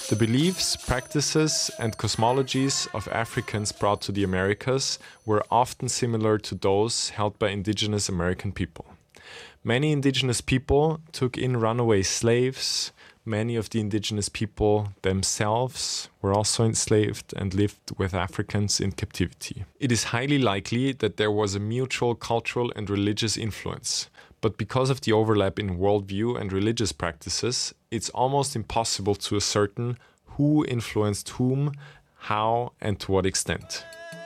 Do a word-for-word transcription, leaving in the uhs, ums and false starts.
The beliefs, practices, and cosmologies of Africans brought to the Americas were often similar to those held by indigenous American people. Many indigenous people took in runaway slaves. Many of the indigenous people themselves were also enslaved and lived with Africans in captivity. It is highly likely that there was a mutual cultural and religious influence, but because of the overlap in worldview and religious practices, it's almost impossible to ascertain who influenced whom, how, and to what extent.